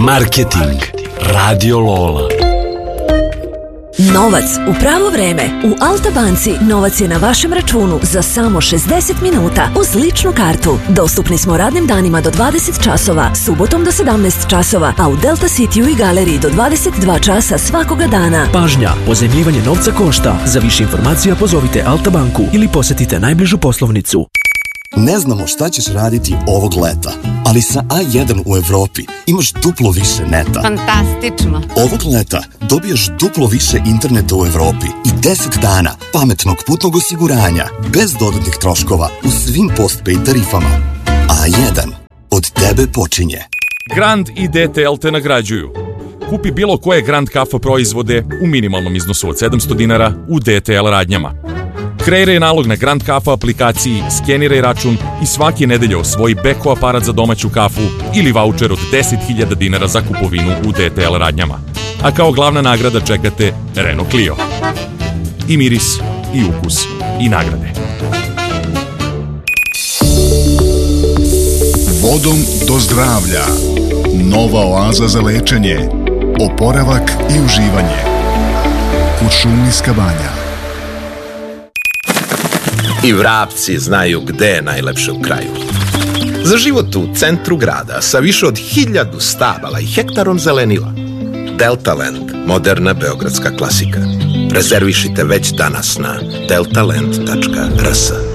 Marketing Radio Lola. Novac u pravo vreme. U Alta banci novac je na vašem računu za samo 60 minuta uz ličnu kartu. Dostupni smo radnim danima do 20 časova, subotom do 17 časova, a u Delta Cityu i galeriji do 22 časa svakoga dana. Pažnja, pozajmljivanje novca košta. Za više informacija pozovite Alta banku ili posetite najbližu poslovnicu. Ne znamo šta ćeš raditi ovog leta, ali sa A1 u Evropi imaš duplo više neta. Fantastično! Ovog leta dobijaš duplo više interneta u Evropi i 10 dana pametnog putnog osiguranja bez dodatnih troškova u svim postpaid tarifama. A1 od tebe počinje. Grand i DTL te nagrađuju. Kupi bilo koje Grand Kafa proizvode u minimalnom iznosu od 700 dinara u DTL radnjama. Kreiraj nalog na Grand Kafa aplikaciji, skeniraj račun i svake nedelje osvoji beko aparat za domaću kafu ili vaučer od 10.000 dinara za kupovinu u DTL radnjama. A kao glavna nagrada čekate Renault Clio. I miris, i ukus, i nagrade. Vodom do zdravlja. Nova oaza za lečenje, oporavak i uživanje. Kuršumlijska banja. I vrapci znaju gde je najlepše u kraju. Za život u centru grada sa više od 1000 stabala i hektarom zelenila. Deltaland, moderna beogradska klasika. Rezervišite već danas na deltaland.rs.